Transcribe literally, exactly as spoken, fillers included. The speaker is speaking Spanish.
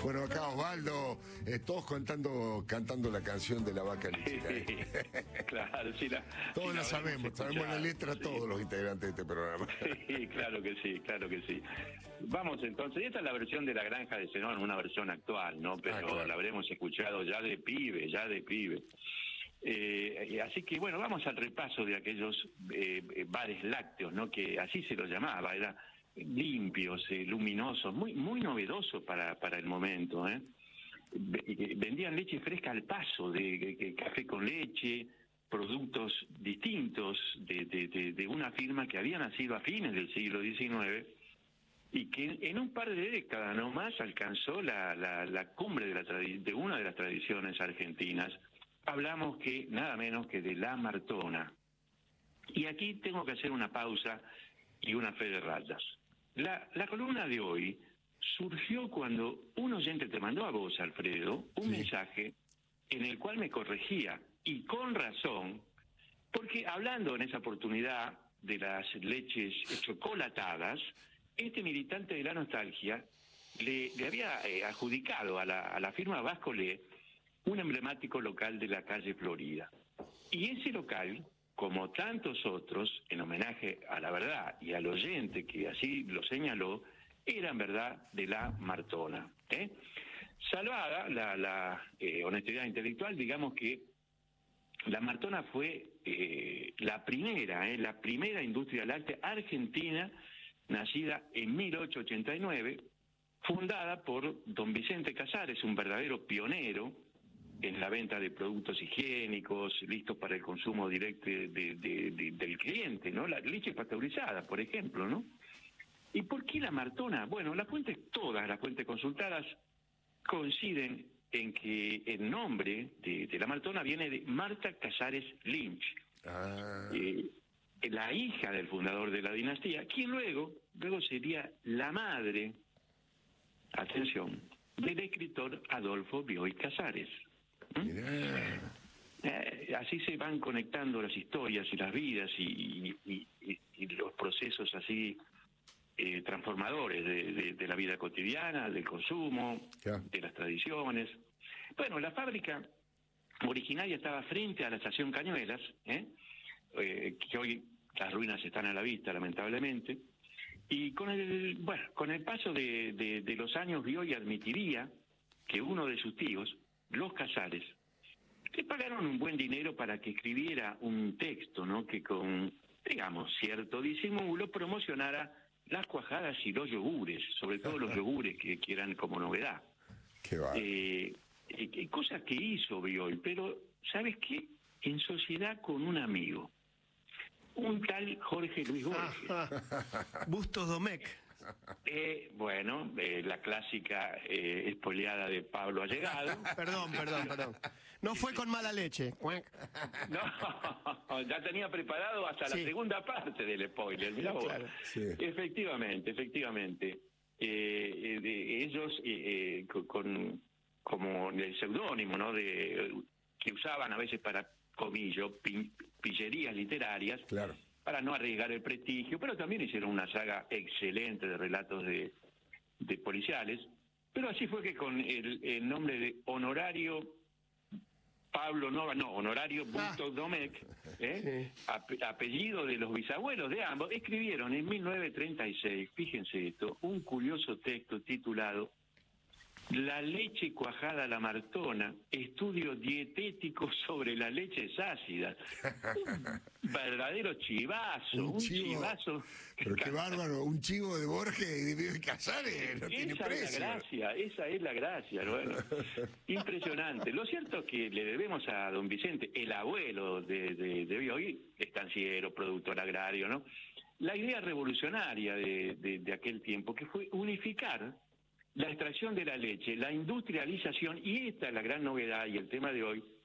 Bueno, acá Osvaldo, eh, todos cantando, cantando la canción de la vaca lechera. ¿eh? Claro, sí, la, todos sí, la sabemos, sabemos la letra, sí. Todos los integrantes de este programa. Sí, claro que sí, claro que sí. Vamos entonces, esta es la versión de La Granja de Zenón, una versión actual, ¿no? Pero ah, claro. La habremos escuchado ya de pibe, ya de pibe. Eh, así que bueno, vamos al repaso de aquellos eh, bares lácteos, ¿no? Que así se los llamaba, era limpios, eh, luminosos, muy muy novedoso para para el momento, ¿eh? Vendían leche fresca al paso, de, de, de café con leche, productos distintos de, de, de, de una firma que había nacido a fines del siglo diecinueve y que en un par de décadas nomás alcanzó la, la, la cumbre de, la de una de las tradiciones argentinas. Hablamos que nada menos que de la Martona. Y aquí tengo que hacer una pausa y una fe de rayas. La, la columna de hoy surgió cuando un oyente te mandó a vos, Alfredo, un sí. mensaje en el cual me corregía, y con razón, porque hablando en esa oportunidad de las leches chocolatadas, este militante de la nostalgia le, le había eh, adjudicado a la, a la firma Vascolé un emblemático local de la calle Florida. Y ese local, como tantos otros, en homenaje a la verdad y al oyente que así lo señaló, era en verdad de la Martona. ¿eh? Salvada la, la eh, honestidad intelectual, digamos que la Martona fue eh, la primera, eh, la primera industria láctea argentina, nacida en mil ochocientos ochenta y nueve, fundada por don Vicente Casares, un verdadero pionero en la venta de productos higiénicos, listos para el consumo directo de, de, de, del cliente, ¿no? La leche pasteurizada, por ejemplo, ¿no? ¿Y por qué la Martona? Bueno, las fuentes, todas las fuentes consultadas coinciden en que el nombre de, de la Martona viene de Marta Casares Lynch, ah. eh, la hija del fundador de la dinastía, quien luego, luego sería la madre, atención, del escritor Adolfo Bioy Casares. ¿Mm? Eh, así se van conectando las historias y las vidas y, y, y, y los procesos así eh, transformadores de, de, de la vida cotidiana, del consumo, yeah. de las tradiciones. Bueno, la fábrica originaria estaba frente a la estación Cañuelas, ¿eh? Eh, que hoy las ruinas están a la vista, lamentablemente, y con el bueno con el paso de, de, de los años Bioy admitiría que uno de sus tíos, los Casares, le pagaron un buen dinero para que escribiera un texto, ¿no? Que con, digamos, cierto disimulo promocionara las cuajadas y los yogures, sobre todo los yogures que, que eran como novedad. Qué va. Eh, eh, cosas que hizo Bioy, pero ¿sabes qué? En sociedad con un amigo, un tal Jorge Luis Borges. Bustos Domecq. Eh, bueno, eh, la clásica eh, espoleada de Pablo Allegado. Perdón, perdón, perdón. No fue con mala leche. No, ya tenía preparado hasta sí. la segunda parte del spoiler. Mirá vos. Claro. Sí. Efectivamente, efectivamente. Eh, eh, ellos, eh, eh, con como el seudónimo, ¿no? De que usaban a veces para comillo, pi, pillerías literarias. Claro. Para no arriesgar el prestigio, pero también hicieron una saga excelente de relatos de, de policiales. Pero así fue que con el, el nombre de Honorario Pablo Nova, no, Honorario Bustos ah. Domecq, ¿eh? sí. Ape, apellido de los bisabuelos de ambos, escribieron en mil novecientos treinta y seis, fíjense esto, un curioso texto titulado La leche cuajada a la Martona, estudio dietético sobre las leches ácidas. Un verdadero chivazo, un, un chivo, chivazo. Pero qué bárbaro, un chivo de Borges y de Bioy Casares, no esa tiene precio. Es la gracia, esa es la gracia, bueno. Impresionante. Lo cierto es que le debemos a don Vicente, el abuelo de, de, de Bioy, estanciero, productor agrario, ¿no? La idea revolucionaria de, de, de aquel tiempo, que fue unificar la extracción de la leche, la industrialización, y esta es la gran novedad y el tema de hoy,